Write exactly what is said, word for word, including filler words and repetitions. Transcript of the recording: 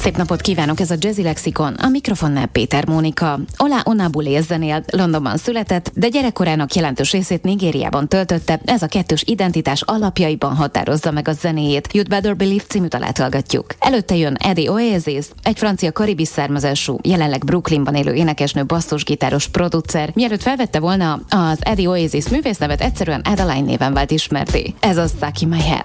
Szép napot kívánok, ez a Jazzy Lexikon, a mikrofonnál Péter Mónika. Ola Onabulé zenél, Londonban született, de gyerekkorának jelentős részét Nigériában töltötte, ez a kettős identitás alapjaiban határozza meg a zenéjét. You'd Better Believe című dalát hallgatjuk. Előtte jön Eddie Oasis, egy francia karibis származású, jelenleg Brooklynban élő énekesnő, basszusgitáros, producer. Mielőtt felvette volna az Eddie Oasis művésznevet, egyszerűen Adeline néven vált ismerté. Ez az Stuck in My Head.